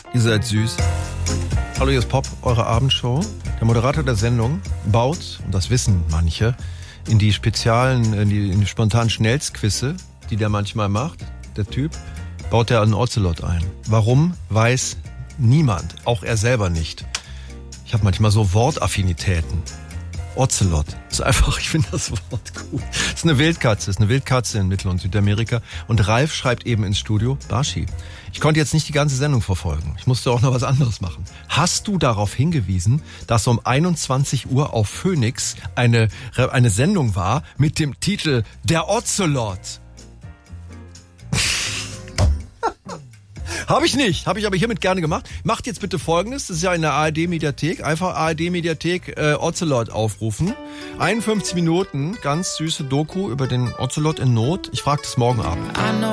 Ihr seid süß. Hallo, hier ist Pop, eure Abendshow. Der Moderator der Sendung baut, und das wissen manche, in die spontanen Schnellsquizze, die der manchmal macht, der Typ, baut er einen Ocelot ein. Warum, weiß niemand, auch er selber nicht. Ich habe manchmal so Wortaffinitäten. Ocelot. Ist einfach, ich finde das Wort gut. Ist eine Wildkatze in Mittel- und Südamerika. Und Ralf schreibt eben ins Studio, Barschi, ich konnte jetzt nicht die ganze Sendung verfolgen. Ich musste auch noch was anderes machen. Hast du darauf hingewiesen, dass um 21 Uhr auf Phoenix eine Sendung war mit dem Titel Der Ocelot? Habe ich nicht. Habe ich aber hiermit gerne gemacht. Macht jetzt bitte Folgendes. Das ist ja in der ARD-Mediathek. Einfach ARD-Mediathek Ocelot aufrufen. 51 Minuten, ganz süße Doku über den Ocelot in Not. Ich frage das morgen Abend.